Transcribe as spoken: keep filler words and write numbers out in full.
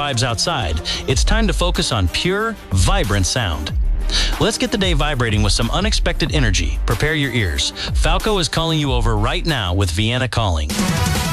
vibes outside, it's time to focus on pure, vibrant sound. Let's get the day vibrating with some unexpected energy. Prepare your ears. Falco is calling you over right now with Vienna Calling.